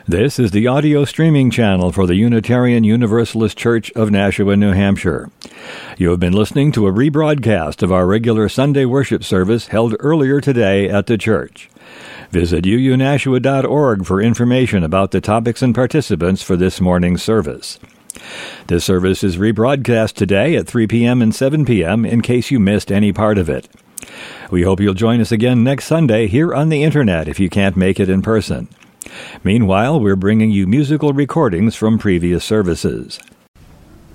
This is the audio streaming channel for the Unitarian Universalist Church of Nashua, New Hampshire. You have been listening to a rebroadcast of our regular Sunday worship service held earlier today at the church. Visit uunashua.org for information about the topics and participants for this morning's service. This service is rebroadcast today at 3 p.m. and 7 p.m. in case you missed any part of it. We hope you'll join us again next Sunday here on the Internet if you can't make it in person. Meanwhile, we're bringing you musical recordings from previous services.